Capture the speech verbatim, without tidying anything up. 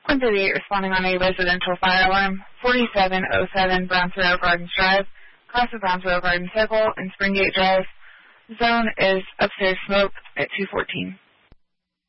one thirty-eight responding on a residential fire alarm, forty-seven oh seven Brownsboro Gardens Drive, across the Brownsboro Garden Circle and Springgate Drive. Zone is upstairs smoke at two fourteen.